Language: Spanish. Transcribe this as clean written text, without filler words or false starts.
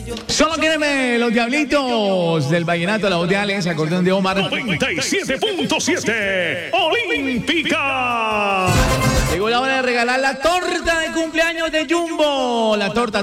Solo quédeme los diablitos del vallenato, la voz de Alex, acordeón de Omar. 97.7 Olímpica. Llegó la hora de regalar la torta de cumpleaños de Jumbo. La torta